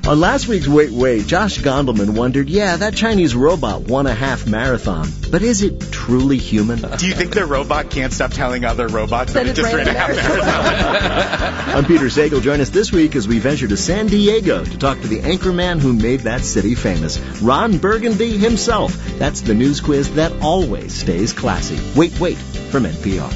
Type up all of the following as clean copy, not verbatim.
On last week's Wait, Josh Gondelman wondered, that Chinese robot won a half marathon, but is it truly human? Do you think the robot can't stop telling other robots that it just ran a half marathon? I'm Peter Sagal. Join us this week as we venture to San Diego to talk to the anchorman who made that city famous, Ron Burgundy himself. That's the news quiz that always stays classy. Wait, from NPR.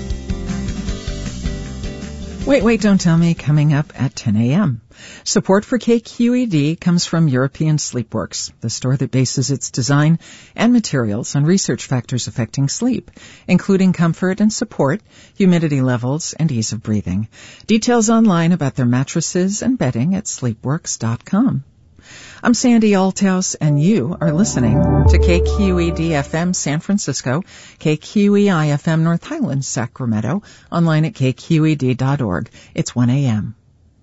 Wait, don't tell me, coming up at 10 a.m. Support for KQED comes from European Sleepworks, the store that bases its design and materials on research factors affecting sleep, including comfort and support, humidity levels, and ease of breathing. Details online about their mattresses and bedding at sleepworks.com. I'm Sandy Althouse, and you are listening to KQED-FM San Francisco, KQEI-FM North Highlands, Sacramento, online at kqed.org. It's 1 a.m.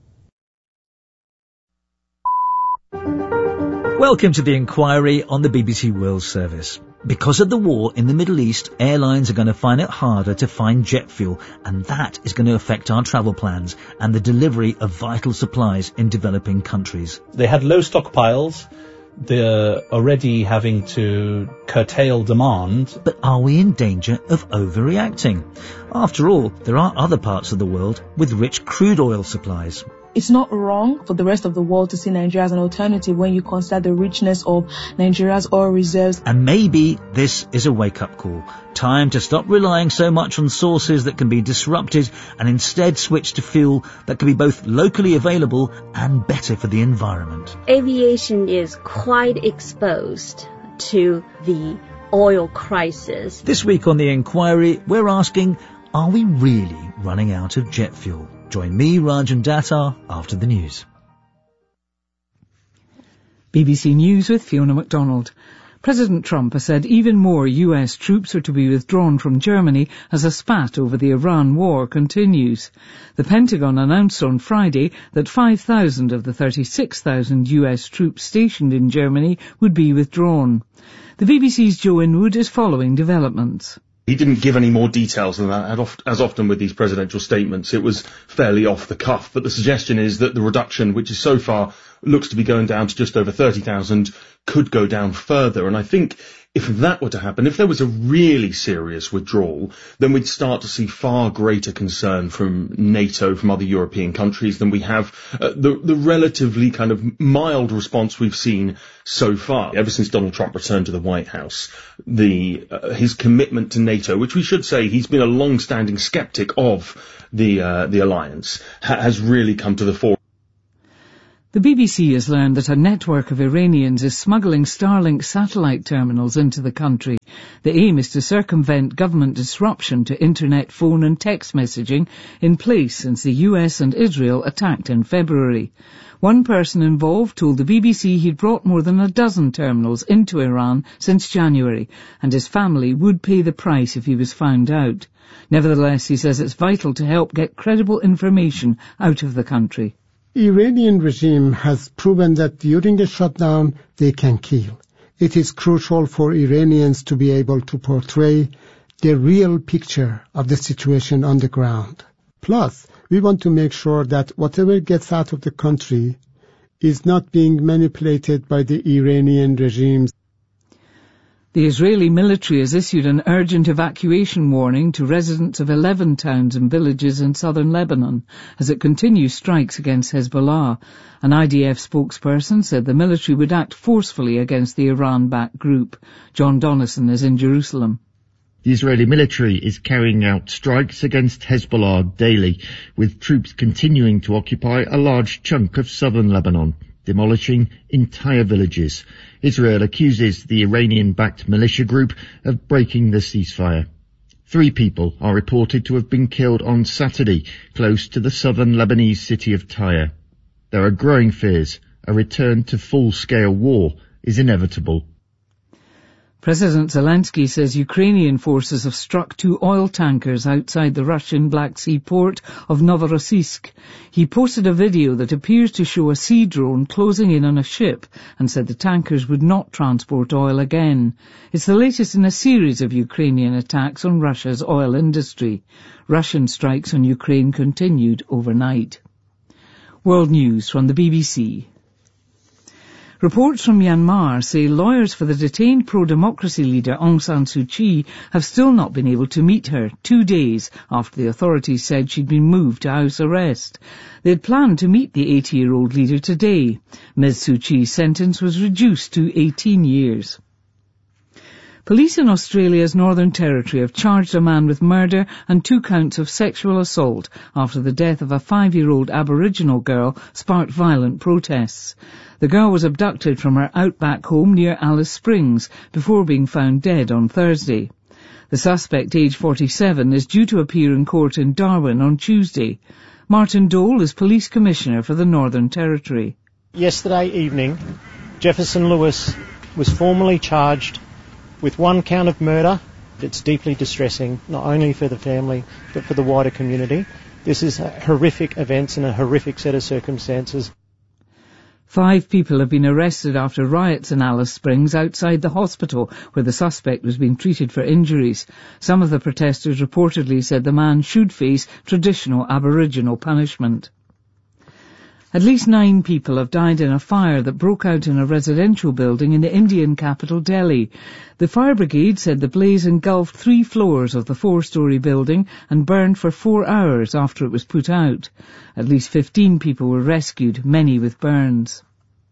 Welcome to the inquiry on the BBC World Service. Because of the war in the Middle East, airlines are going to find it harder to find jet fuel, and that is going to affect our travel plans and the delivery of vital supplies in developing countries. They had low stockpiles. They're already having to curtail demand. But are we in danger of overreacting? After all, there are other parts of the world with rich crude oil supplies. It's not wrong for the rest of the world to see Nigeria as an alternative when you consider the richness of Nigeria's oil reserves. And maybe this is a wake-up call. Time to stop relying so much on sources that can be disrupted and instead switch to fuel that can be both locally available and better for the environment. Aviation is quite exposed to the oil crisis. This week on The Inquiry, we're asking, are we really running out of jet fuel? Join me, Rajan Datar, after the news. BBC News with Fiona MacDonald. President Trump has said even more US troops are to be withdrawn from Germany as a spat over the Iran war continues. The Pentagon announced on Friday that 5,000 of the 36,000 US troops stationed in Germany would be withdrawn. The BBC's Joe Inwood is following developments. He didn't give any more details than that, as often with these presidential statements. It was fairly off the cuff, but the suggestion is that the reduction, which is so far looks to be going down to just over 30,000, could go down further. And I think if that were to happen, if there was a really serious withdrawal, then we'd start to see far greater concern from NATO, from other European countries, than we have the relatively kind of mild response we've seen so far. Ever since Donald Trump returned to the White House, his commitment to NATO, which we should say he's been a long-standing skeptic of the alliance, has really come to the fore. The BBC has learned that a network of Iranians is smuggling Starlink satellite terminals into the country. The aim is to circumvent government disruption to internet, phone and text messaging in place since the US and Israel attacked in February. One person involved told the BBC he'd brought more than a dozen terminals into Iran since January, and his family would pay the price if he was found out. Nevertheless, he says it's vital to help get credible information out of the country. Iranian regime has proven that during a shutdown they can kill. It is crucial for Iranians to be able to portray the real picture of the situation on the ground. Plus, we want to make sure that whatever gets out of the country is not being manipulated by the Iranian regimes. The Israeli military has issued an urgent evacuation warning to residents of 11 towns and villages in southern Lebanon as it continues strikes against Hezbollah. An IDF spokesperson said the military would act forcefully against the Iran-backed group. John Donnison is in Jerusalem. The Israeli military is carrying out strikes against Hezbollah daily, with troops continuing to occupy a large chunk of southern Lebanon, demolishing entire villages. Israel accuses the Iranian-backed militia group of breaking the ceasefire. 3 people are reported to have been killed on Saturday, close to the southern Lebanese city of Tyre. There are growing fears a return to full-scale war is inevitable. President Zelensky says Ukrainian forces have struck 2 oil tankers outside the Russian Black Sea port of Novorossiysk. He posted a video that appears to show a sea drone closing in on a ship and said the tankers would not transport oil again. It's the latest in a series of Ukrainian attacks on Russia's oil industry. Russian strikes on Ukraine continued overnight. World News from the BBC. Reports from Myanmar say lawyers for the detained pro-democracy leader Aung San Suu Kyi have still not been able to meet her 2 days after the authorities said she'd been moved to house arrest. They had planned to meet the 80-year-old leader today. Ms Suu Kyi's sentence was reduced to 18 years. Police in Australia's Northern Territory have charged a man with murder and 2 counts of sexual assault after the death of a 5-year-old Aboriginal girl sparked violent protests. The girl was abducted from her outback home near Alice Springs before being found dead on Thursday. The suspect, aged 47, is due to appear in court in Darwin on Tuesday. Martin Dole is Police Commissioner for the Northern Territory. Yesterday evening, Jefferson Lewis was formally charged with 1 count of murder. It's deeply distressing, not only for the family, but for the wider community. This is horrific events and a horrific set of circumstances. 5 people have been arrested after riots in Alice Springs outside the hospital where the suspect was being treated for injuries. Some of the protesters reportedly said the man should face traditional Aboriginal punishment. At least 9 people have died in a fire that broke out in a residential building in the Indian capital Delhi. The fire brigade said the blaze engulfed 3 floors of the 4-storey building and burned for 4 hours after it was put out. At least 15 people were rescued, many with burns.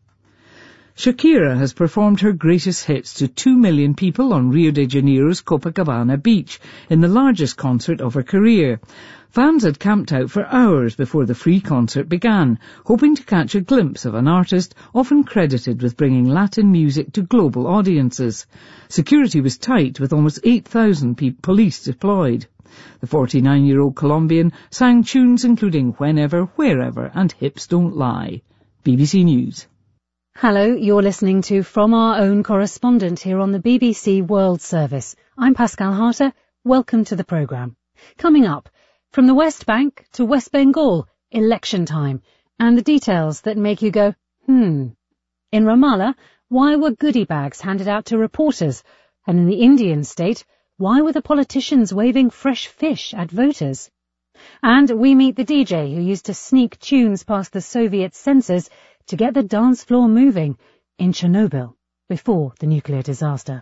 Shakira has performed her greatest hits to 2 million people on Rio de Janeiro's Copacabana beach in the largest concert of her career. Fans had camped out for hours before the free concert began, hoping to catch a glimpse of an artist often credited with bringing Latin music to global audiences. Security was tight, with almost 8,000 police deployed. The 49-year-old Colombian sang tunes including Whenever, Wherever and Hips Don't Lie. BBC News. Hello, you're listening to From Our Own Correspondent here on the BBC World Service. I'm Pascal Harter. Welcome to the programme. Coming up, from the West Bank to West Bengal, election time, and the details that make you go, In Ramallah, why were goodie bags handed out to reporters? And in the Indian state, why were the politicians waving fresh fish at voters? And we meet the DJ who used to sneak tunes past the Soviet censors to get the dance floor moving in Chernobyl before the nuclear disaster.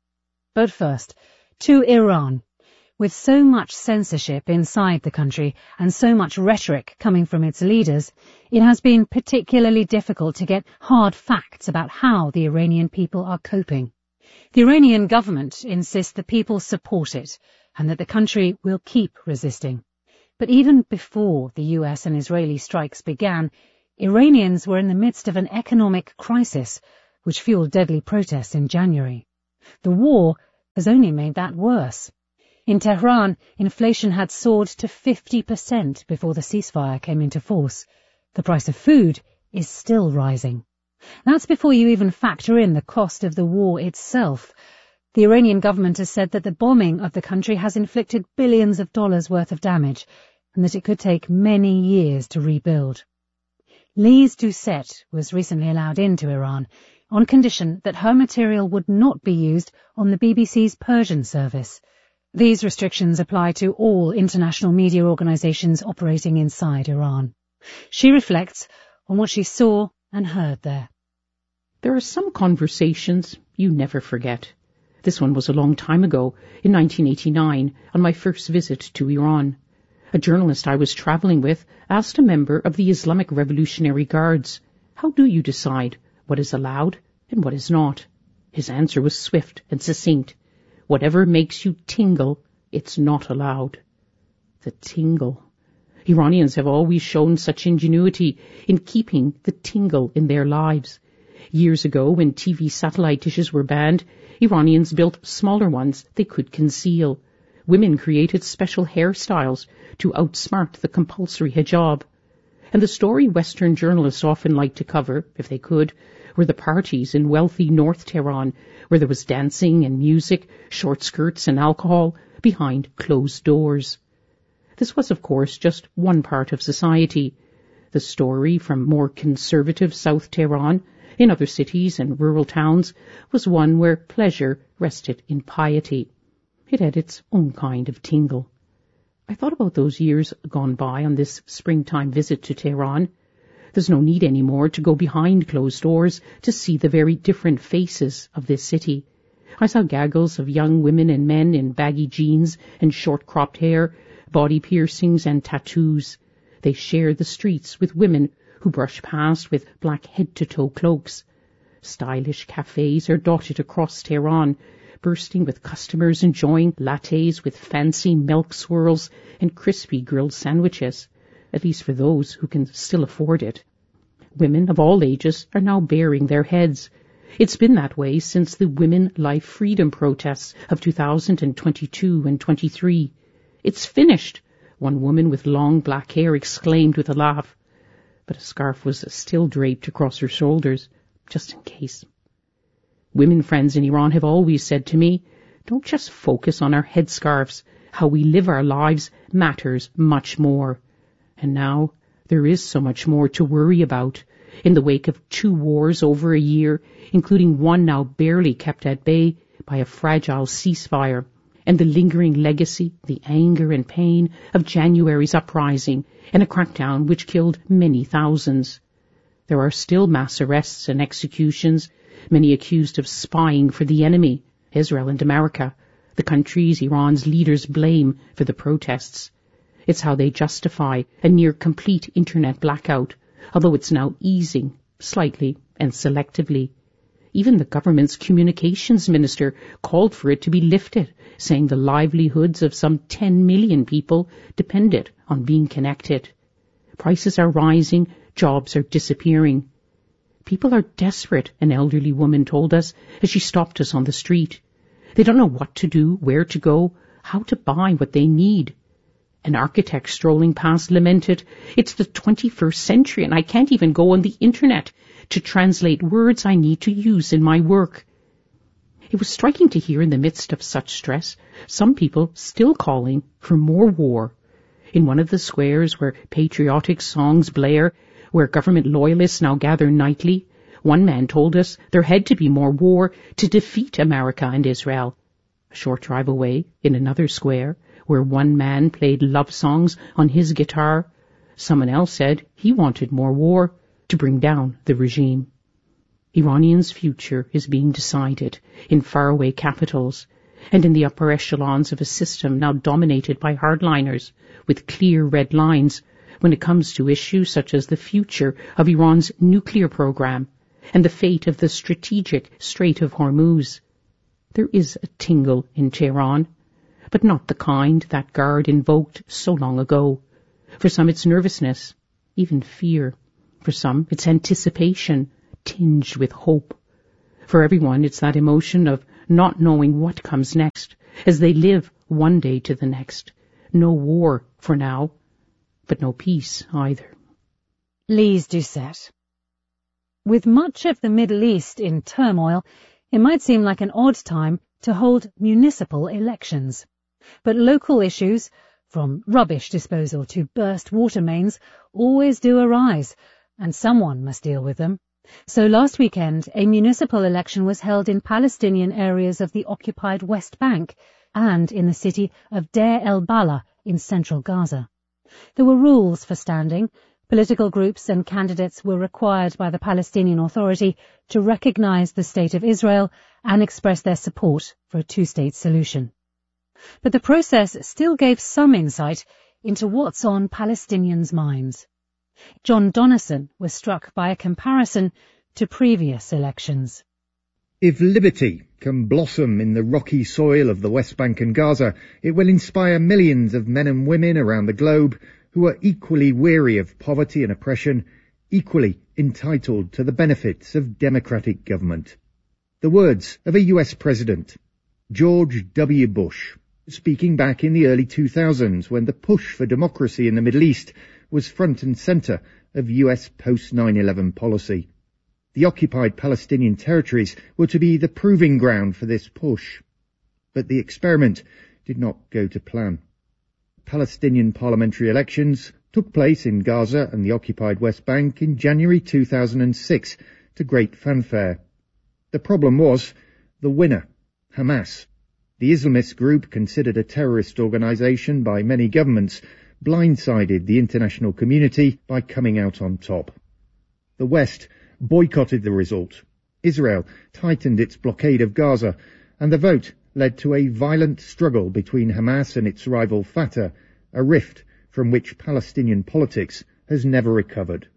But first, to Iran. With so much censorship inside the country and so much rhetoric coming from its leaders, it has been particularly difficult to get hard facts about how the Iranian people are coping. The Iranian government insists the people support it and that the country will keep resisting. But even before the US and Israeli strikes began, Iranians were in the midst of an economic crisis which fueled deadly protests in January. The war has only made that worse. In Tehran, inflation had soared to 50% before the ceasefire came into force. The price of food is still rising. That's before you even factor in the cost of the war itself. The Iranian government has said that the bombing of the country has inflicted billions of dollars worth of damage and that it could take many years to rebuild. Lise Doucette was recently allowed into Iran on condition that her material would not be used on the BBC's Persian service. These restrictions apply to all international media organisations operating inside Iran. She reflects on what she saw and heard there. There are some conversations you never forget. This one was a long time ago, in 1989, on my first visit to Iran. A journalist I was travelling with asked a member of the Islamic Revolutionary Guards, "How do you decide what is allowed and what is not?" His answer was swift and succinct. "Whatever makes you tingle, it's not allowed." The tingle. Iranians have always shown such ingenuity in keeping the tingle in their lives. Years ago, when TV satellite dishes were banned, Iranians built smaller ones they could conceal. Women created special hairstyles to outsmart the compulsory hijab. And the story Western journalists often liked to cover, if they could, were the parties in wealthy North Tehran, where there was dancing and music, short skirts and alcohol, behind closed doors. This was, of course, just one part of society. The story from more conservative South Tehran, in other cities and rural towns, was one where pleasure rested in piety. It had its own kind of tingle. I thought about those years gone by on this springtime visit to Tehran. There's no need anymore to go behind closed doors to see the very different faces of this city. I saw gaggles of young women and men in baggy jeans and short-cropped hair, body piercings and tattoos. They share the streets with women who brush past with black head-to-toe cloaks. Stylish cafes are dotted across Tehran, bursting with customers enjoying lattes with fancy milk swirls and crispy grilled sandwiches, at least for those who can still afford it. Women of all ages are now baring their heads. It's been that way since the Women Life Freedom protests of 2022 and 23. It's finished, one woman with long black hair exclaimed with a laugh. But a scarf was still draped across her shoulders, just in case. Women friends in Iran have always said to me, don't just focus on our headscarves. How we live our lives matters much more. And now there is so much more to worry about. In the wake of 2 wars over a year, including one now barely kept at bay by a fragile ceasefire, and the lingering legacy, the anger and pain of January's uprising and a crackdown which killed many thousands. There are still mass arrests and executions, many accused of spying for the enemy, Israel and America, the countries Iran's leaders blame for the protests. It's how they justify a near-complete internet blackout, although it's now easing, slightly and selectively. Even the government's communications minister called for it to be lifted, saying the livelihoods of some 10 million people depended on being connected. Prices are rising, jobs are disappearing. People are desperate, an elderly woman told us as she stopped us on the street. They don't know what to do, where to go, how to buy what they need. An architect strolling past lamented, "It's the 21st century and I can't even go on the internet to translate words I need to use in my work." It was striking to hear in the midst of such stress, some people still calling for more war. In one of the squares where patriotic songs blare, where government loyalists now gather nightly, one man told us there had to be more war to defeat America and Israel. A short drive away, in another square, where one man played love songs on his guitar, someone else said he wanted more war to bring down the regime. Iranians' future is being decided in faraway capitals and in the upper echelons of a system now dominated by hardliners with clear red lines when it comes to issues such as the future of Iran's nuclear program and the fate of the strategic Strait of Hormuz. There is a tingle in Tehran, but not the kind that guard invoked so long ago. For some it's nervousness, even fear. For some it's anticipation, tinged with hope. For everyone it's that emotion of not knowing what comes next, as they live one day to the next. No war for now, but no peace either. Lise Doucette. With much of the Middle East in turmoil, it might seem like an odd time to hold municipal elections. But local issues, from rubbish disposal to burst water mains, always do arise, and someone must deal with them. So last weekend, a municipal election was held in Palestinian areas of the occupied West Bank and in the city of Deir el-Balah in central Gaza. There were rules for standing. Political groups and candidates were required by the Palestinian Authority to recognize the State of Israel and express their support for a two-state solution. But the process still gave some insight into what's on Palestinians' minds. John Donison was struck by a comparison to previous elections. If liberty can blossom in the rocky soil of the West Bank and Gaza, it will inspire millions of men and women around the globe who are equally weary of poverty and oppression, equally entitled to the benefits of democratic government. The words of a US President, George W. Bush, speaking back in the early 2000s when the push for democracy in the Middle East was front and centre of US post-9/11 policy. The occupied Palestinian territories were to be the proving ground for this push. But the experiment did not go to plan. Palestinian parliamentary elections took place in Gaza and the occupied West Bank in January 2006 to great fanfare. The problem was the winner, Hamas. The Islamist group, considered a terrorist organisation by many governments, blindsided the international community by coming out on top. The West boycotted the result. Israel tightened its blockade of Gaza, and the vote led to a violent struggle between Hamas and its rival Fatah, a rift from which Palestinian politics has never recovered.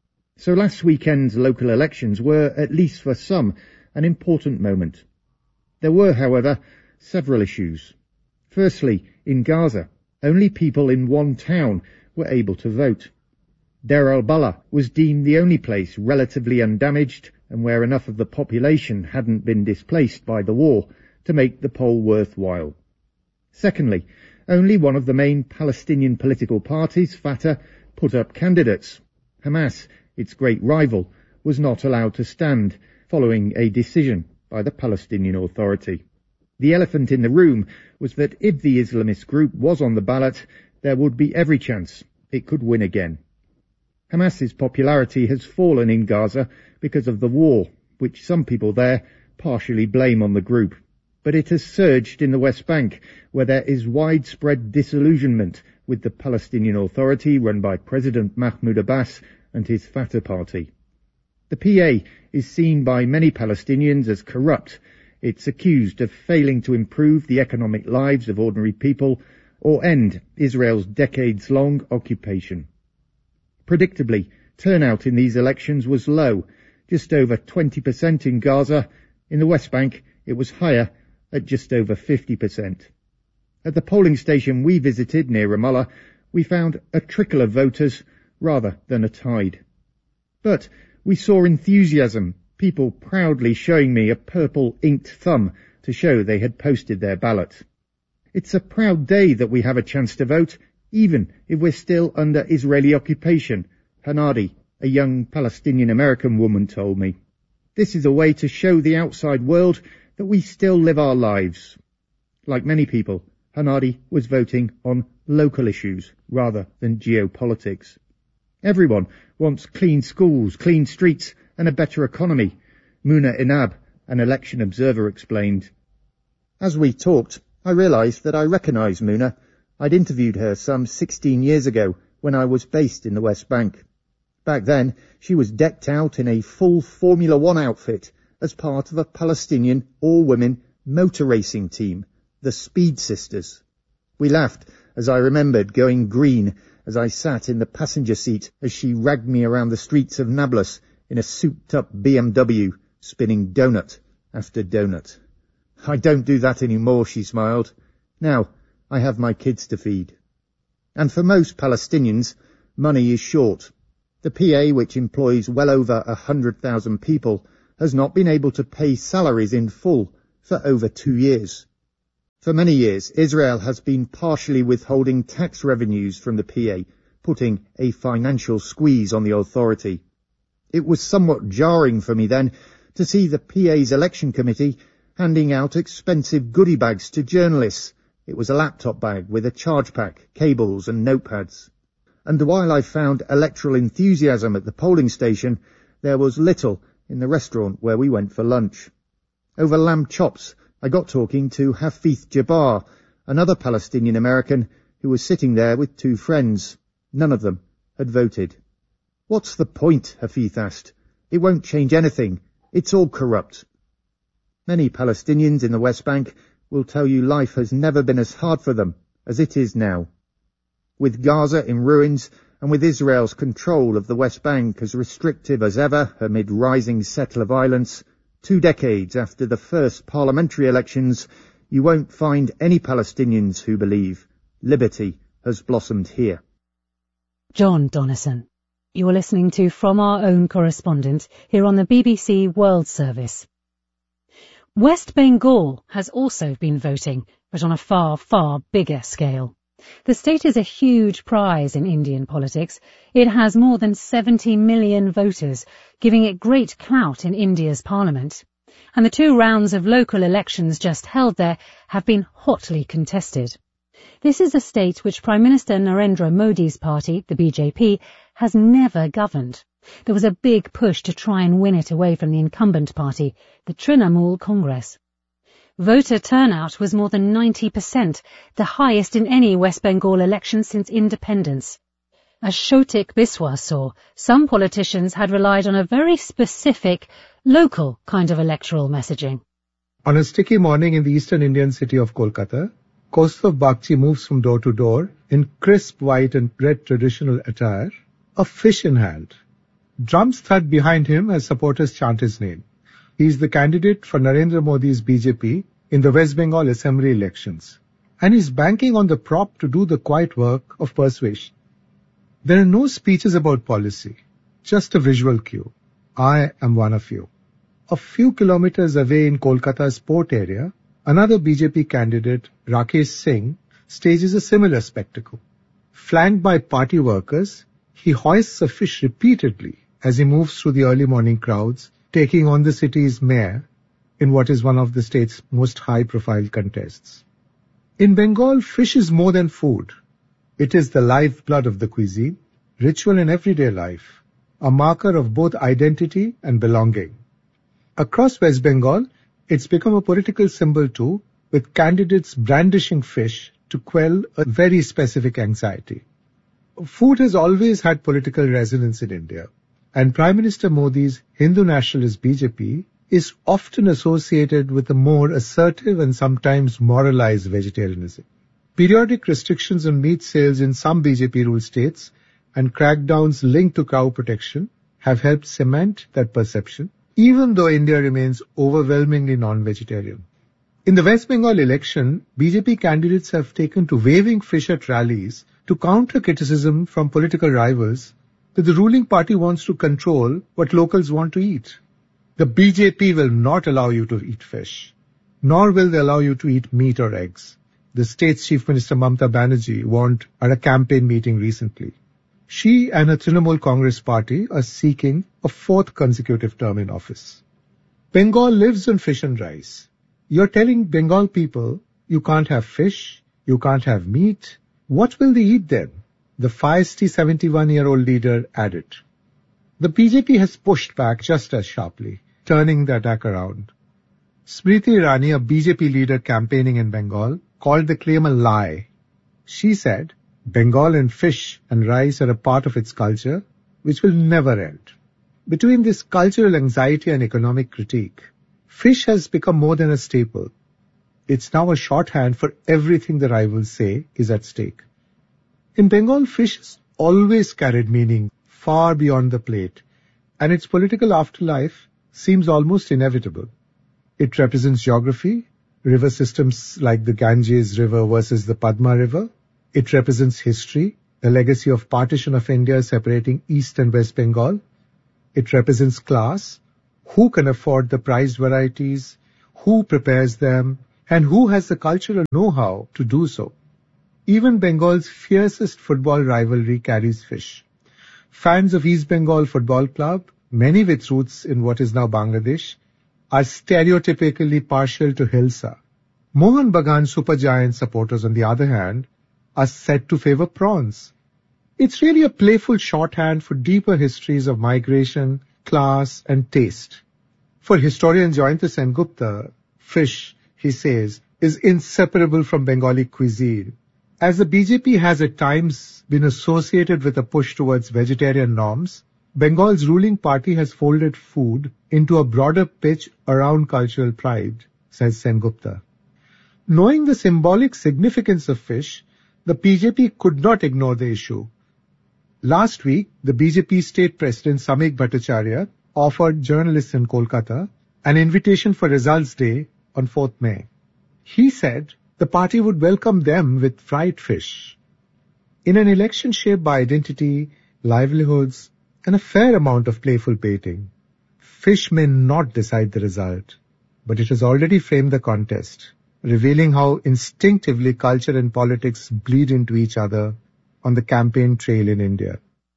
So last weekend's local elections were, at least for some, an important moment. There were, however, several issues. Firstly, in Gaza, only people in one town were able to vote. Deir al-Balah was deemed the only place relatively undamaged and where enough of the population hadn't been displaced by the war to make the poll worthwhile. Secondly, only one of the main Palestinian political parties, Fatah, put up candidates. Hamas, its great rival, was not allowed to stand, following a decision by the Palestinian Authority. The elephant in the room was that if the Islamist group was on the ballot, there would be every chance it could win again. Hamas's popularity has fallen in Gaza because of the war, which some people there partially blame on the group. But it has surged in the West Bank, where there is widespread disillusionment with the Palestinian Authority run by President Mahmoud Abbas and his Fatah party. The PA is seen by many Palestinians as corrupt. It's accused of failing to improve the economic lives of ordinary people or end Israel's decades-long occupation. Predictably, turnout in these elections was low, just over 20% in Gaza. In the West Bank, it was higher at just over 50%. At the polling station we visited near Ramallah, we found a trickle of voters rather than a tide. But we saw enthusiasm, people proudly showing me a purple inked thumb to show they had posted their ballot. It's a proud day that we have a chance to vote, even if we're still under Israeli occupation, Hanadi, a young Palestinian-American woman, told me. This is a way to show the outside world that we still live our lives. Like many people, Hanadi was voting on local issues rather than geopolitics. Everyone wants clean schools, clean streets and a better economy, Muna Inab, an election observer, explained. As we talked, I realised that I recognised Muna. I'd interviewed her some 16 years ago when I was based in the West Bank. Back then, she was decked out in a full Formula One outfit as part of a Palestinian all-women motor racing team, the Speed Sisters. We laughed as I remembered going green as I sat in the passenger seat as she ragged me around the streets of Nablus in a souped-up BMW, spinning donut after donut. I don't do that anymore, she smiled. Now, I have my kids to feed. And for most Palestinians, money is short. The PA, which employs well over 100,000 people, has not been able to pay salaries in full for over 2 years. For many years, Israel has been partially withholding tax revenues from the PA, putting a financial squeeze on the authority. It was somewhat jarring for me then to see the PA's election committee handing out expensive goodie bags to journalists. It was a laptop bag with a charge pack, cables and notepads. And while I found electoral enthusiasm at the polling station, there was little in the restaurant where we went for lunch. Over lamb chops, I got talking to Hafith Jabbar, another Palestinian American who was sitting there with 2 friends. None of them had voted. What's the point? Hafith asked. It won't change anything. It's all corrupt. Many Palestinians in the West Bank will tell you life has never been as hard for them as it is now. With Gaza in ruins and with Israel's control of the West Bank as restrictive as ever amid rising settler violence, 2 decades after the first parliamentary elections, you won't find any Palestinians who believe liberty has blossomed here. John Donnison. You are listening to From Our Own Correspondent here on the BBC World Service. West Bengal has also been voting, but on a far, far bigger scale. The state is a huge prize in Indian politics. It has more than 70 million voters, giving it great clout in India's parliament. And the 2 rounds of local elections just held there have been hotly contested. This is a state which Prime Minister Narendra Modi's party, the BJP, has never governed. There was a big push to try and win it away from the incumbent party, the Trinamool Congress. Voter turnout was more than 90%, the highest in any West Bengal election since independence. As Shotik Biswas saw, some politicians had relied on a very specific, local kind of electoral messaging. On a sticky morning in the eastern Indian city of Kolkata, Kaustav Bagchi moves from door to door in crisp white and red traditional attire, a fish in hand. Drums thud behind him as supporters chant his name. He is the candidate for Narendra Modi's BJP in the West Bengal Assembly elections, and he's banking on the prop to do the quiet work of persuasion. There are no speeches about policy, just a visual cue. I am one of you. A few kilometers away in Kolkata's port area, another BJP candidate, Rakesh Singh, stages a similar spectacle. Flanked by party workers, he hoists a fish repeatedly as he moves through the early morning crowds, taking on the city's mayor in what is one of the state's most high-profile contests. In Bengal, fish is more than food. It is the lifeblood of the cuisine, ritual in everyday life, a marker of both identity and belonging. Across West Bengal, it's become a political symbol too, with candidates brandishing fish to quell a very specific anxiety. Food has always had political resonance in India, and Prime Minister Modi's Hindu nationalist BJP is often associated with a more assertive and sometimes moralized vegetarianism. Periodic restrictions on meat sales in some BJP-ruled states and crackdowns linked to cow protection have helped cement that perception, even though India remains overwhelmingly non-vegetarian. In the West Bengal election, BJP candidates have taken to waving fish at rallies to counter criticism from political rivals that the ruling party wants to control what locals want to eat. The BJP will not allow you to eat fish, nor will they allow you to eat meat or eggs, the state's Chief Minister Mamata Banerjee warned at a campaign meeting recently. She and her Trinamool Congress party are seeking a fourth consecutive term in office. Bengal lives on fish and rice. You're telling Bengal people, you can't have fish, you can't have meat. What will they eat then? The feisty 71-year-old leader added. The BJP has pushed back just as sharply, turning the attack around. Smriti Irani, a BJP leader campaigning in Bengal, called the claim a lie. She said, Bengal and fish and rice are a part of its culture, which will never end. Between this cultural anxiety and economic critique, fish has become more than a staple. It's now a shorthand for everything the rivals say is at stake. In Bengal, fish has always carried meaning far beyond the plate, and its political afterlife seems almost inevitable. It represents geography, river systems like the Ganges River versus the Padma River. It represents history, the legacy of partition of India separating East and West Bengal. It represents class, who can afford the prized varieties, who prepares them, and who has the cultural know-how to do so. Even Bengal's fiercest football rivalry carries fish. Fans of East Bengal Football Club, many with roots in what is now Bangladesh, are stereotypically partial to Hilsa. Mohan Bagan supergiant supporters, on the other hand, are said to favor prawns. It's really a playful shorthand for deeper histories of migration, class, and taste. For historian Jayanta Sengupta, fish, he says, is inseparable from Bengali cuisine. As the BJP has at times been associated with a push towards vegetarian norms, Bengal's ruling party has folded food into a broader pitch around cultural pride, says Sengupta. Knowing the symbolic significance of fish, the BJP could not ignore the issue. Last week, the BJP state president Samik Bhattacharya offered journalists in Kolkata an invitation for Results Day on 4th May. He said the party would welcome them with fried fish. In an election shaped by identity, livelihoods, and a fair amount of playful baiting, fish may not decide the result, but it has already framed the contest, revealing how instinctively culture and politics bleed into each other on the campaign trail in India.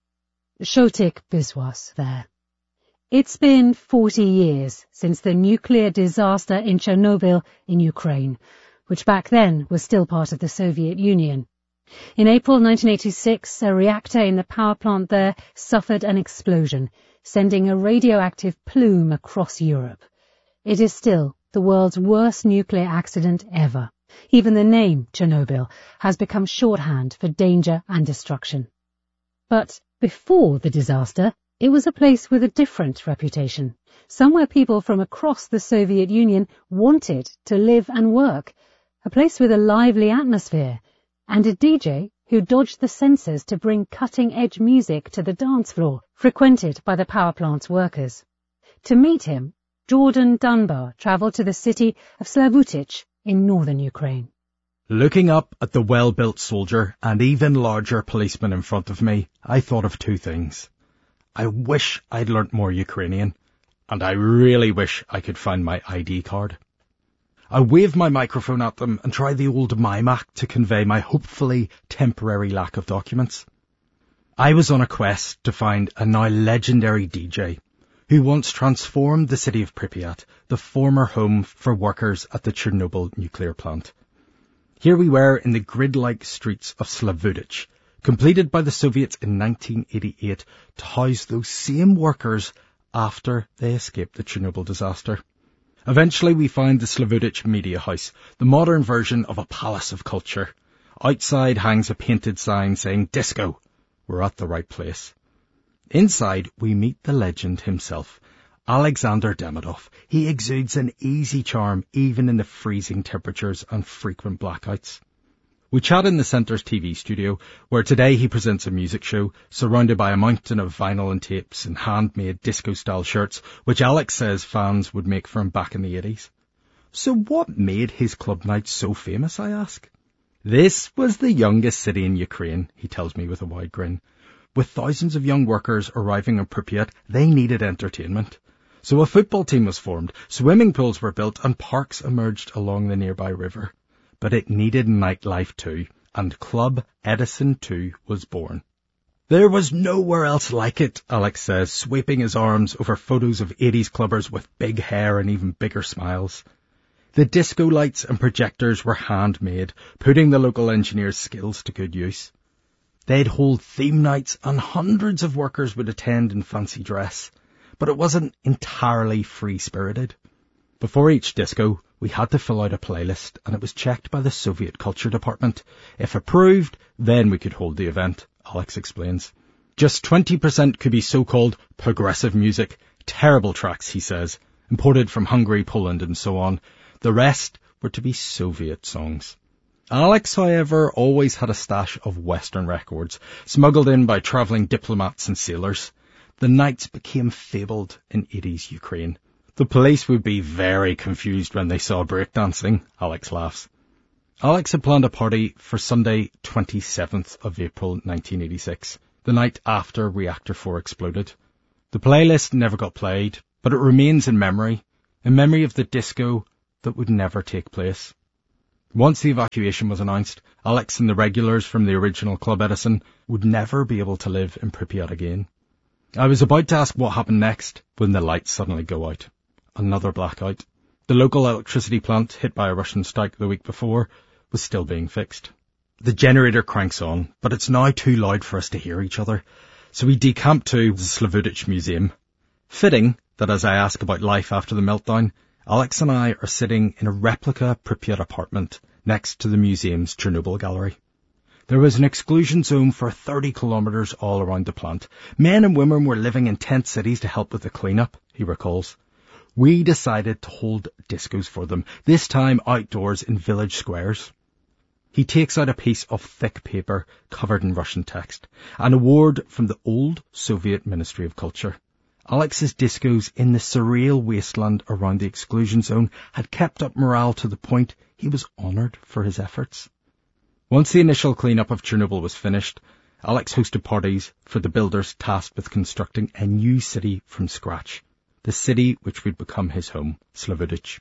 Shotik Biswas there. It's been 40 years since the nuclear disaster in Chernobyl in Ukraine, which back then was still part of the Soviet Union. In April 1986, a reactor in the power plant there suffered an explosion, sending a radioactive plume across Europe. It is still the world's worst nuclear accident ever. Even the name Chernobyl has become shorthand for danger and destruction. But before the disaster, it was a place with a different reputation, somewhere people from across the Soviet Union wanted to live and work, a place with a lively atmosphere, and a DJ who dodged the censors to bring cutting-edge music to the dance floor, frequented by the power plant's workers. To meet him, Jordan Dunbar travelled to the city of Slavutic in northern Ukraine. Looking up at the well-built soldier and even larger policeman in front of me, I thought of two things. I wish I'd learnt more Ukrainian, and I really wish I could find my ID card. I waved my microphone at them and tried the old mime act to convey my hopefully temporary lack of documents. I was on a quest to find a now legendary DJ who once transformed the city of Pripyat, the former home for workers at the Chernobyl nuclear plant. Here we were in the grid-like streets of Slavutic, completed by the Soviets in 1988 to house those same workers after they escaped the Chernobyl disaster. Eventually we found the Slavutic Media House, the modern version of a palace of culture. Outside hangs a painted sign saying disco. We're at the right place. Inside we meet the legend himself, Alexander Demidov. He exudes an easy charm even in the freezing temperatures and frequent blackouts. We chat in the centre's TV studio, where today he presents a music show surrounded by a mountain of vinyl and tapes and handmade disco-style shirts, which Alex says fans would make for him back in the 80s. So what made his club nights so famous, I ask? This was the youngest city in Ukraine, he tells me with a wide grin. With thousands of young workers arriving in Pripyat, they needed entertainment. So a football team was formed, swimming pools were built, and parks emerged along the nearby river. But it needed nightlife too, and Club Edison 2 was born. There was nowhere else like it, Alex says, sweeping his arms over photos of 80s clubbers with big hair and even bigger smiles. The disco lights and projectors were handmade, putting the local engineers' skills to good use. They'd hold theme nights and hundreds of workers would attend in fancy dress, but it wasn't entirely free-spirited. Before each disco, we had to fill out a playlist, and it was checked by the Soviet Culture Department. If approved, then we could hold the event, Alex explains. Just 20% could be so-called progressive music, terrible tracks, he says, imported from Hungary, Poland and so on. The rest were to be Soviet songs. Alex, however, always had a stash of Western records, smuggled in by travelling diplomats and sailors. The nights became fabled in 80s Ukraine. The police would be very confused when they saw breakdancing, Alex laughs. Alex had planned a party for Sunday, 27th of April 1986, the night after Reactor 4 exploded. The playlist never got played, but it remains in memory of the disco that would never take place. Once the evacuation was announced, Alex and the regulars from the original Club Edison would never be able to live in Pripyat again. I was about to ask what happened next when the lights suddenly go out. Another blackout. The local electricity plant, hit by a Russian strike the week before, was still being fixed. The generator cranks on, but it's now too loud for us to hear each other, so we decamp to the Slavutic Museum. Fitting that as I ask about life after the meltdown, Alex and I are sitting in a replica Pripyat apartment next to the museum's Chernobyl gallery. There was an exclusion zone for 30 kilometres all around the plant. Men and women were living in tent cities to help with the cleanup, he recalls. We decided to hold discos for them, this time outdoors in village squares. He takes out a piece of thick paper covered in Russian text, an award from the old Soviet Ministry of Culture. Alex's discos in the surreal wasteland around the exclusion zone had kept up morale to the point he was honoured for his efforts. Once the initial clean-up of Chernobyl was finished, Alex hosted parties for the builders tasked with constructing a new city from scratch, the city which would become his home, Slavutic.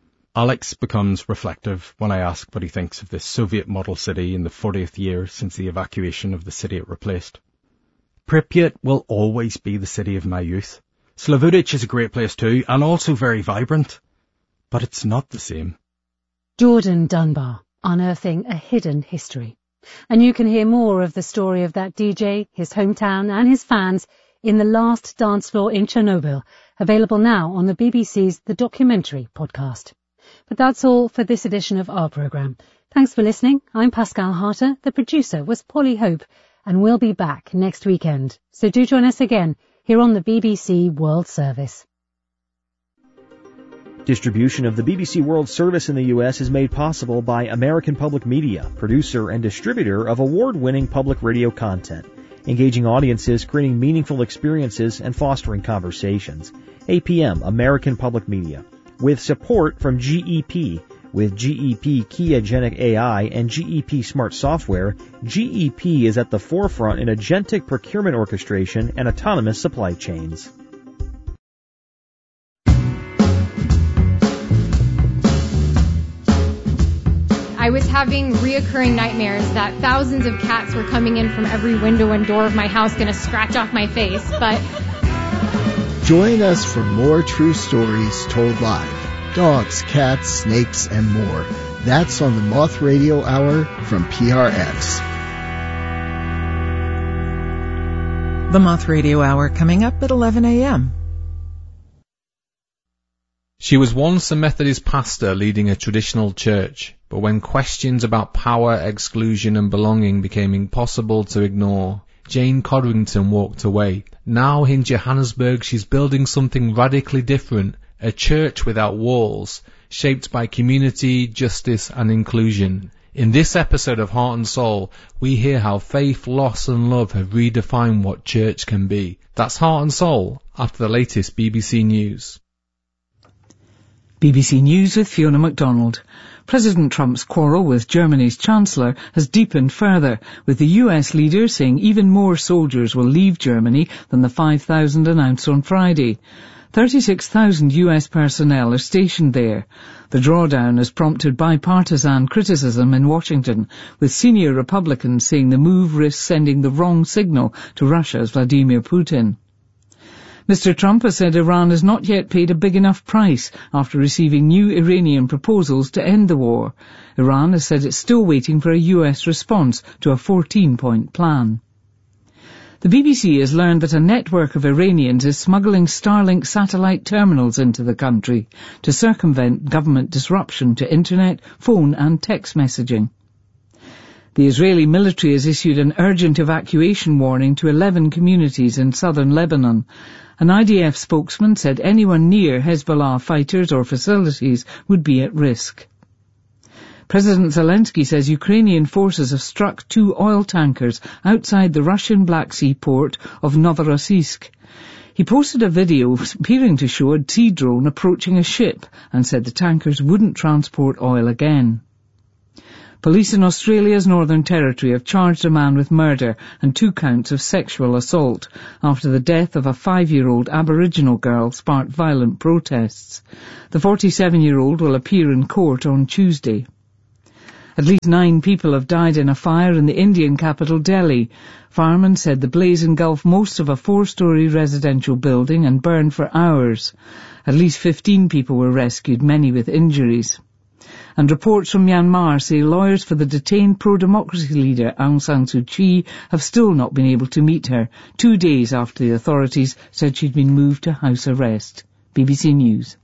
Alex becomes reflective when I ask what he thinks of this Soviet model city in the 40th year since the evacuation of the city it replaced. Pripyat will always be the city of my youth. Slavutic is a great place too, and also very vibrant. But it's not the same. Jordan Dunbar, unearthing a hidden history. And you can hear more of the story of that DJ, his hometown and his fans in The Last Dance Floor in Chernobyl, available now on the BBC's The Documentary podcast. But that's all for this edition of our programme. Thanks for listening. I'm Pascal Harter. The producer was Polly Hope. and we'll be back next weekend. So do join us again here on the BBC World Service. Distribution of the BBC World Service in the U.S. is made possible by American Public Media, producer and distributor of award-winning public radio content, engaging audiences, creating meaningful experiences, and fostering conversations. APM, American Public Media, with support from GEP. With GEP Kiagenic AI and GEP Smart Software, GEP is at the forefront in agentic procurement orchestration and autonomous supply chains. I was having reoccurring nightmares that thousands of cats were coming in from every window and door of my house going to scratch off my face, but... Join us for more true stories told live. Dogs, cats, snakes, and more. That's on the Moth Radio Hour from PRX. The Moth Radio Hour coming up at 11 a.m. She was once a Methodist pastor leading a traditional church, but when questions about power, exclusion and belonging became impossible to ignore, Jane Codrington walked away. Now in Johannesburg she's building something radically different, a church without walls, shaped by community, justice and inclusion. In this episode of Heart and Soul, we hear how faith, loss and love have redefined what church can be. That's Heart and Soul, after the latest BBC News. BBC News with Fiona MacDonald. President Trump's quarrel with Germany's Chancellor has deepened further, with the US leader saying even more soldiers will leave Germany than the 5,000 announced on Friday. 36,000 US personnel are stationed there. The drawdown has prompted bipartisan criticism in Washington, with senior Republicans saying the move risks sending the wrong signal to Russia's Vladimir Putin. Mr. Trump has said Iran has not yet paid a big enough price after receiving new Iranian proposals to end the war. Iran has said it's still waiting for a US response to a 14-point plan. The BBC has learned that a network of Iranians is smuggling Starlink satellite terminals into the country to circumvent government disruption to internet, phone and text messaging. The Israeli military has issued an urgent evacuation warning to 11 communities in southern Lebanon. An IDF spokesman said anyone near Hezbollah fighters or facilities would be at risk. President Zelensky says Ukrainian forces have struck 2 oil tankers outside the Russian Black Sea port of Novorossiysk. He posted a video appearing to show a sea drone approaching a ship and said the tankers wouldn't transport oil again. Police in Australia's Northern Territory have charged a man with murder and 2 counts of sexual assault after the death of a 5-year-old Aboriginal girl sparked violent protests. The 47-year-old will appear in court on Tuesday. At least 9 people have died in a fire in the Indian capital Delhi. Firemen said the blaze engulfed most of a 4-storey residential building and burned for hours. At least 15 people were rescued, many with injuries. And reports from Myanmar say lawyers for the detained pro-democracy leader Aung San Suu Kyi have still not been able to meet her, 2 days after the authorities said she'd been moved to house arrest. BBC News.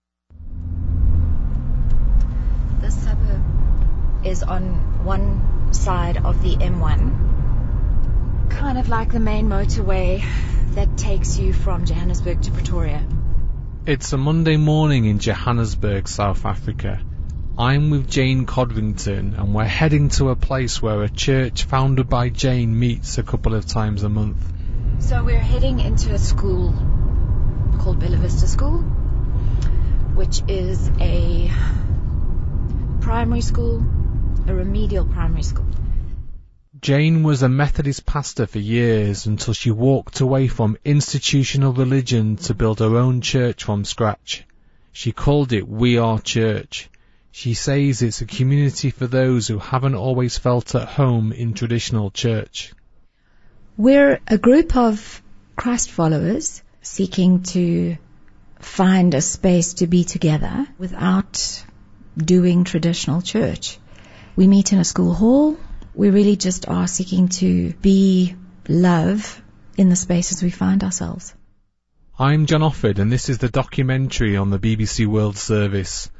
The suburb is on one side of the M1, kind of like the main motorway that takes you from Johannesburg to Pretoria. It's a Monday morning in Johannesburg, South Africa. I'm with Jane Codrington and we're heading to a place where a church founded by Jane meets a couple of times a month. So we're heading into a school called Bella Vista School, which is a primary school, a remedial primary school. Jane was a Methodist pastor for years until she walked away from institutional religion to build her own church from scratch. She called it We Are Church. She says it's a community for those who haven't always felt at home in traditional church. We're a group of Christ followers seeking to find a space to be together without doing traditional church. We meet in a school hall. We really just are seeking to be love in the spaces we find ourselves. I'm John Offord and this is the documentary on the BBC World Service.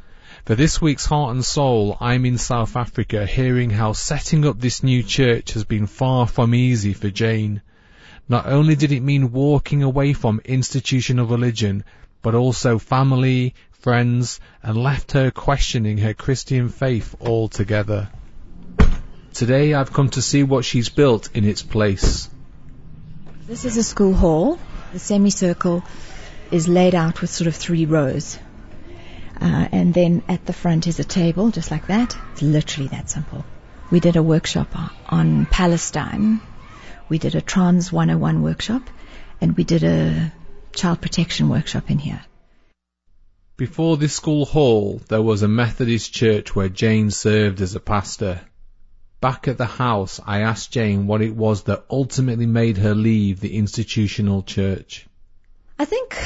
For this week's Heart and Soul, I'm in South Africa hearing how setting up this new church has been far from easy for Jane. Not only did it mean walking away from institutional religion, but also family, friends, and left her questioning her Christian faith altogether. Today I've come to see what she's built in its place. This is a school hall. The semicircle is laid out with sort of 3 rows. And then at the front is a table, just like that. It's literally that simple. We did a workshop on Palestine. We did a Trans 101 workshop. And we did a child protection workshop in here. Before this school hall, there was a Methodist church where Jane served as a pastor. Back at the house, I asked Jane what it was that ultimately made her leave the institutional church. I think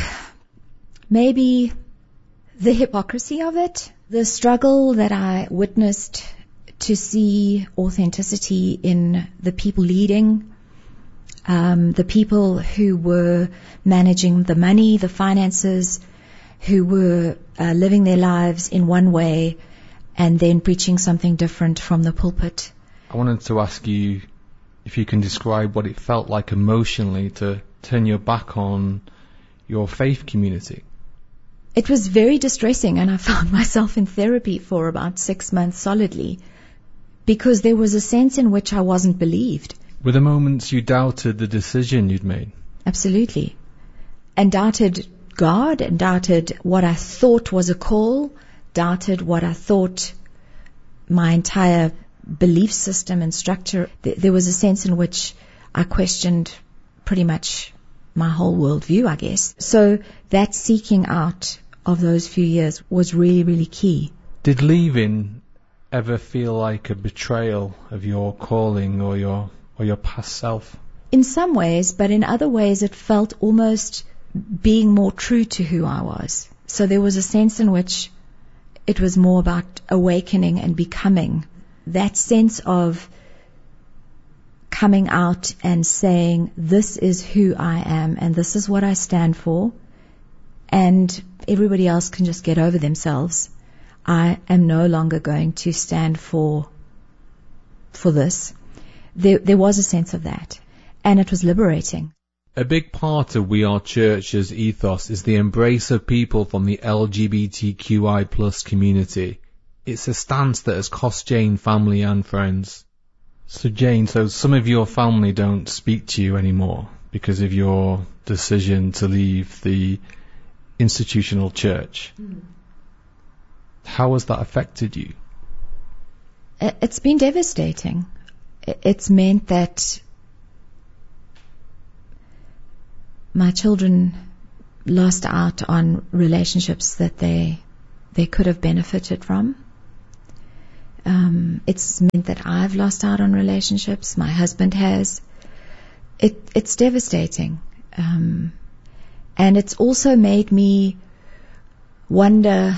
maybe the hypocrisy of it, the struggle that I witnessed to see authenticity in the people leading, the people who were managing the money, the finances, who were living their lives in one way and then preaching something different from the pulpit. I wanted to ask you if you can describe what it felt like emotionally to turn your back on your faith community. It was very distressing, and I found myself in therapy for about 6 months solidly because there was a sense in which I wasn't believed. Were there moments you doubted the decision you'd made? Absolutely. And doubted God, and doubted what I thought was a call, doubted what I thought my entire belief system and structure. There was a sense in which I questioned pretty much my whole worldview, I guess. So that seeking out of those few years was really, really key. Did leaving ever feel like a betrayal of your calling or your past self? In some ways, but in other ways it felt almost being more true to who I was. So there was a sense in which it was more about awakening and becoming. That sense of coming out and saying, this is who I am and this is what I stand for, and everybody else can just get over themselves. I am no longer going to stand for this. There was a sense of that, and it was liberating. A big part of We Are Church's ethos is the embrace of people from the LGBTQI+ community. It's a stance that has cost Jane family and friends. So Jane, some of your family don't speak to you anymore because of your decision to leave the institutional church. How has that affected you? It's been devastating. It's meant that my children lost out on relationships that they could have benefited from. It's meant that I've lost out on relationships. My husband has. It's devastating. And it's also made me wonder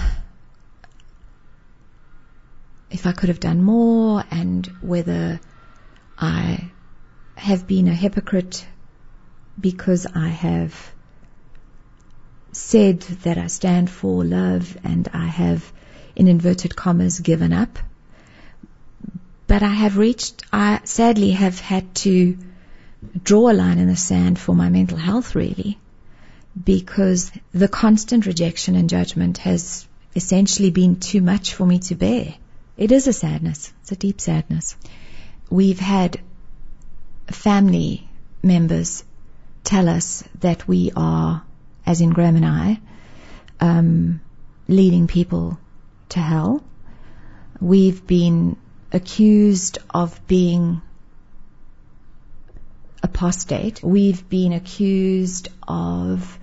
if I could have done more and whether I have been a hypocrite because I have said that I stand for love and I have, in inverted commas, given up. But I sadly have had to draw a line in the sand for my mental health, really, because the constant rejection and judgment has essentially been too much for me to bear. It is a sadness. It's a deep sadness. We've had family members tell us that we are, as in Graham and I, leading people to hell. We've been accused of being apostate. We've been accused of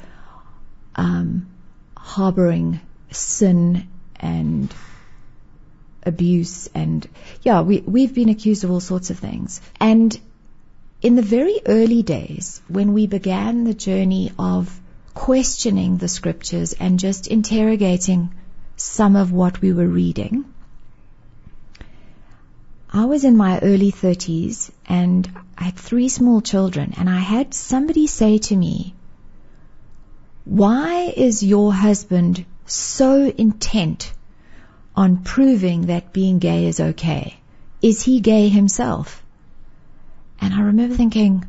harboring sin and abuse, and we've been accused of all sorts of things. And in the very early days, when we began the journey of questioning the scriptures and just interrogating some of what we were reading, I was in my early 30s and I had 3 small children, and I had somebody say to me, "Why is your husband so intent on proving that being gay is okay. Is he gay himself? And I remember thinking,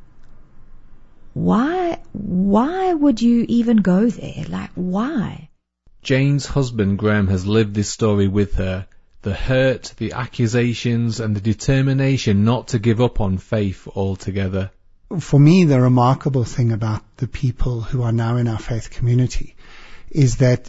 why would you even go there? Like, why? Jane's husband Graham has lived this story with her. The hurt, the accusations, and the determination not to give up on faith altogether. For me, the remarkable thing about the people who are now in our faith community is that,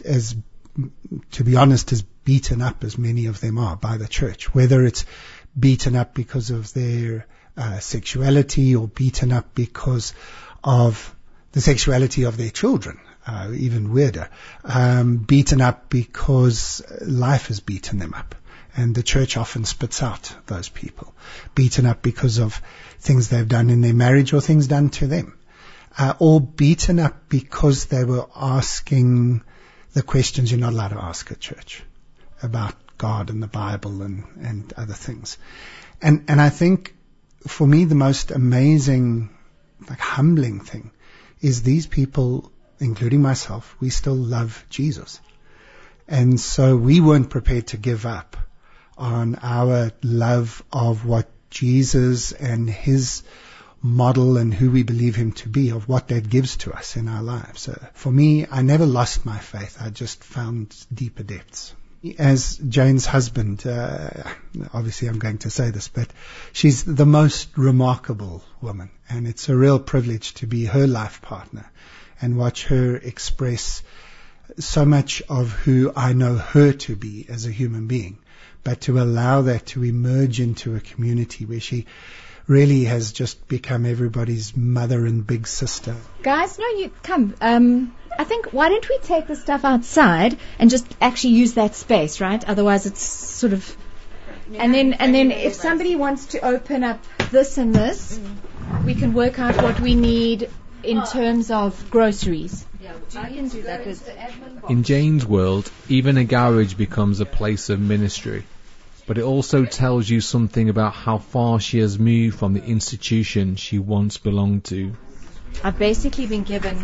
to be honest, as beaten up as many of them are by the church, whether it's beaten up because of their sexuality or beaten up because of the sexuality of their children, even weirder, beaten up because life has beaten them up. And the church often spits out those people, beaten up because of things they've done in their marriage or things done to them, or beaten up because they were asking the questions you're not allowed to ask at church about God and the Bible and other things. And I think for me the most amazing, humbling thing is these people, including myself, we still love Jesus. And so we weren't prepared to give up on our love of what Jesus and his model and who we believe him to be, of what that gives to us in our lives. For me, I never lost my faith. I just found deeper depths. As Jane's husband, obviously I'm going to say this, but she's the most remarkable woman, and it's a real privilege to be her life partner and watch her express so much of who I know her to be as a human being, but to allow that to emerge into a community where she really has just become everybody's mother and big sister. Guys, no, you come. I think, why don't we take the stuff outside and just actually use that space, right? Otherwise it's sort of... And then if somebody wants to open up this and this, we can work out what we need in terms of groceries. I can do that. In Jane's world, even a garage becomes a place of ministry. But it also tells you something about how far she has moved from the institution she once belonged to. I've basically been given,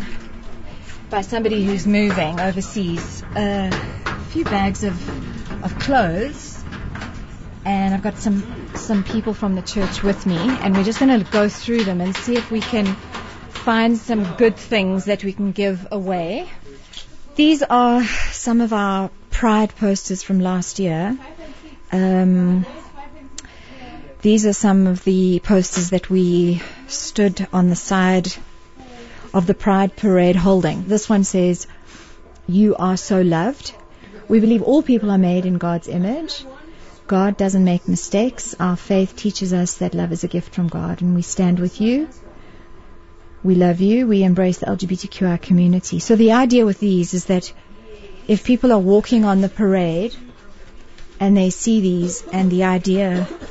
by somebody who's moving overseas, a few bags of clothes, and I've got some people from the church with me, and we're just going to go through them and see if we can find some good things that we can give away. These are some of our Pride posters from last year. These are some of the posters that we stood on the side of the Pride Parade holding. This one says, "You are so loved. We believe all people are made in God's image. God doesn't make mistakes. Our faith teaches us that love is a gift from God, and we stand with you. We love you. We embrace the LGBTQI community." So the idea with these is that if people are walking on the parade and they see these, and the idea